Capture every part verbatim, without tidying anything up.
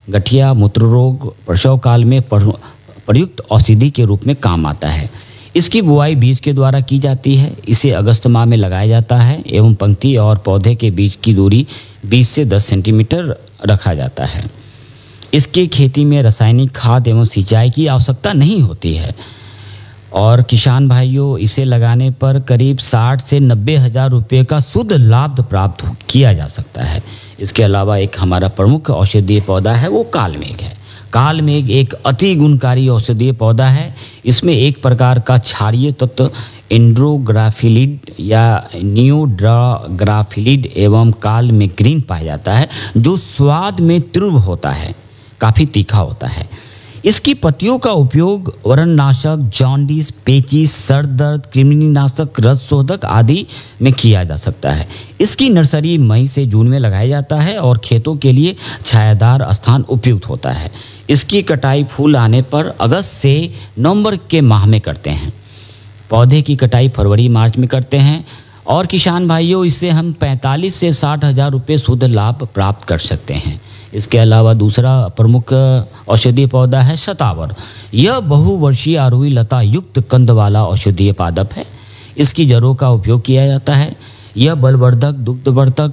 गठिया, मूत्र रोग, प्रसव काल में प्रयुक्त औषधि के रूप में काम आता है। इसकी बुआई बीज के द्वारा की जाती है। इसे अगस्त माह में लगाया जाता है एवं पंक्ति और पौधे के बीच की दूरी बीस से दस सेंटीमीटर रखा जाता है। इसकी खेती में रासायनिक खाद एवं सिंचाई की आवश्यकता नहीं होती है और किसान भाइयों, इसे लगाने पर करीब साठ से नब्बे हज़ार रुपये का शुद्ध लाभ प्राप्त किया जा सकता है। इसके अलावा एक हमारा प्रमुख औषधीय पौधा है वो कालमेघ है। कालमेघ एक अति गुणकारी औषधीय पौधा है। इसमें एक प्रकार का क्षारीय तत्व एंड्रोग्राफिलिड या नियोड्राग्राफिलिड एवं कालमेग्रीन पाया जाता है, जो स्वाद में तीव्र होता है, काफ़ी तीखा होता है। इसकी पत्तियों का उपयोग व्रणनाशक, जॉन्डिस, पेचिश, सर दर्द, कृमिनाशक, रस शोधक आदि में किया जा सकता है। इसकी नर्सरी मई से जून में लगाया जाता है और खेतों के लिए छायादार स्थान उपयुक्त होता है। इसकी कटाई फूल आने पर अगस्त से नवंबर के माह में करते हैं। पौधे की कटाई फरवरी मार्च में करते हैं और किसान भाइयों, इससे हम पैंतालीस से साठ हज़ार रुपये शुद्ध लाभ प्राप्त कर सकते हैं। इसके अलावा दूसरा प्रमुख औषधीय पौधा है शतावर। यह बहुवर्षीय आरोही लता युक्त कंद वाला औषधीय पादप है। इसकी जड़ों का उपयोग किया जाता है। यह बलवर्धक, दुग्धवर्धक,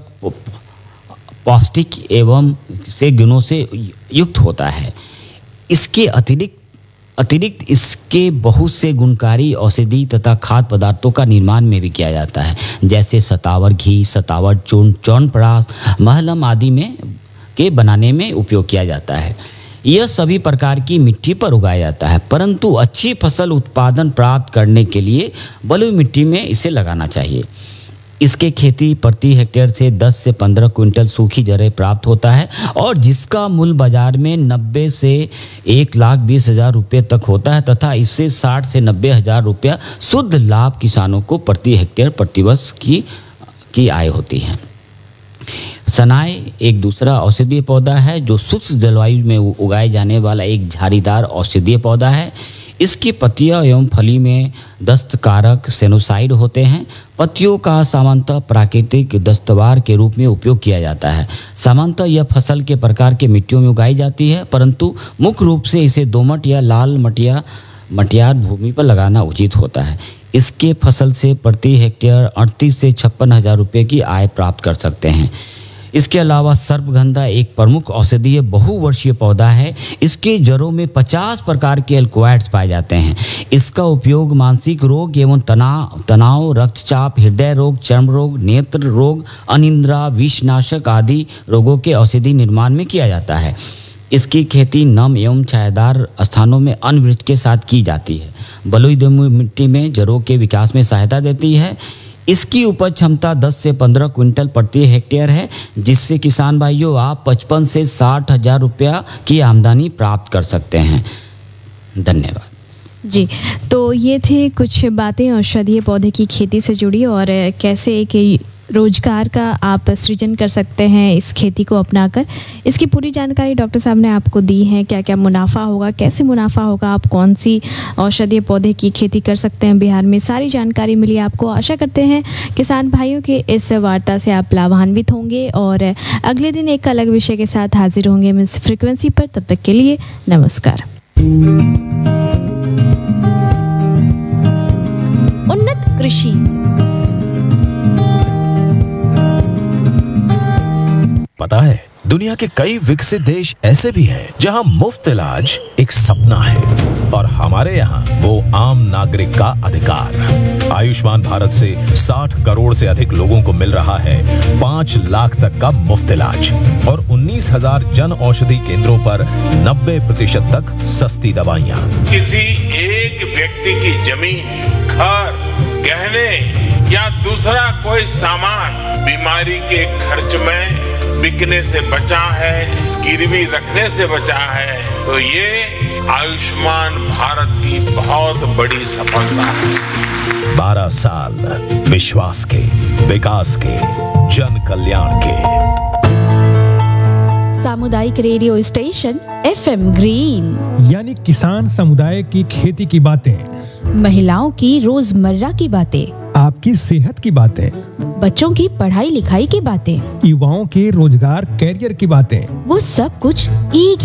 पौष्टिक एवं से गुणों से युक्त होता है। इसके अतिरिक्त अतिरिक्त इसके बहुत से गुणकारी औषधि तथा खाद्य पदार्थों का निर्माण में भी किया जाता है, जैसे शतावर घी, शतावर चूर्ण, च्यवनप्राश, महलम आदि में के बनाने में उपयोग किया जाता है। यह सभी प्रकार की मिट्टी पर उगाया जाता है, परंतु अच्छी फसल उत्पादन प्राप्त करने के लिए बलुई मिट्टी में इसे लगाना चाहिए। इसके खेती प्रति हेक्टेयर से दस से पंद्रह क्विंटल सूखी जड़ें प्राप्त होता है और जिसका मूल्य बाजार में नब्बे से एक लाख बीस हज़ार रुपये तक होता है तथा इससे साठ से नब्बे हज़ार रुपया शुद्ध लाभ किसानों को प्रति हेक्टेयर प्रतिवर्ष की की आय होती है। सनाए एक दूसरा औषधीय पौधा है जो शुष्क जलवायु में उगाए जाने वाला एक झाड़ीदार औषधीय पौधा है। इसकी पत्तियां एवं फली में दस्तकारक सेनोसाइड होते हैं। पत्तियों का सामान्यतः प्राकृतिक दस्तवार के रूप में उपयोग किया जाता है। सामान्यतः यह फसल के प्रकार के मिट्टियों में उगाई जाती है, परंतु मुख्य रूप से इसे दोमट या लाल मटिया मटियार भूमि पर लगाना उचित होता है। इसके फसल से प्रति हेक्टेयर अड़तीस से छप्पन हज़ार रुपये की आय प्राप्त कर सकते हैं। इसके अलावा सर्पगंधा एक प्रमुख औषधीय बहुवर्षीय पौधा है। इसके जड़ों में पचास प्रकार के एल्कोहॉइड्स पाए जाते हैं। इसका उपयोग मानसिक रोग एवं तनाव तनाव रक्तचाप, हृदय रोग, चर्म रोग, नेत्र रोग, अनिद्रा, विषनाशक आदि रोगों के औषधि निर्माण में किया जाता है। इसकी खेती नम एवं छायादार स्थानों में अन्य वृक्ष के साथ की जाती है। बलुई मिट्टी में जड़ों के विकास में सहायता देती है। इसकी उपज क्षमता दस से पंद्रह क्विंटल प्रति हेक्टेयर है, जिससे किसान भाइयों आप पचपन से साठ हज़ार रुपया की आमदनी प्राप्त कर सकते हैं। धन्यवाद जी। तो ये थे कुछ बातें औषधीय पौधे की खेती से जुड़ी और कैसे एक रोजगार का आप सृजन कर सकते हैं इस खेती को अपनाकर। इसकी पूरी जानकारी डॉक्टर साहब ने आपको दी है। क्या क्या मुनाफा होगा, कैसे मुनाफा होगा, आप कौन सी औषधीय पौधे की खेती कर सकते हैं बिहार में, सारी जानकारी मिली आपको। आशा करते हैं किसान भाइयों के इस वार्ता से आप लाभान्वित होंगे और अगले दिन एक अलग विषय के साथ हाजिर होंगे इस फ्रिक्वेंसी पर। तब तक के लिए नमस्कार। उन्नत कृषि। पता है, दुनिया के कई विकसित देश ऐसे भी हैं जहां मुफ्त इलाज एक सपना है और हमारे यहाँ वो आम नागरिक का अधिकार। आयुष्मान भारत से साठ करोड़ से अधिक लोगों को मिल रहा है पाँच लाख तक का मुफ्त इलाज और उन्नीस हज़ार जन औषधि केंद्रों पर नब्बे प्रतिशत तक सस्ती दवाइयाँ। किसी एक व्यक्ति की जमीन, घर, गहने या दूसरा कोई सामान बीमारी के खर्च में बिकने से बचा है, गिरवी रखने से बचा है, तो ये आयुष्मान भारत की बहुत बड़ी सफलता है। बारह साल विश्वास के, विकास के, जन कल्याण के। सामुदायिक radio station F M green, यानी किसान समुदाय की खेती की बातें, महिलाओं की रोजमर्रा की बातें, आपकी सेहत की बातें, बच्चों की पढ़ाई लिखाई की बातें, युवाओं के रोजगार कैरियर की बातें, वो सब कुछ एक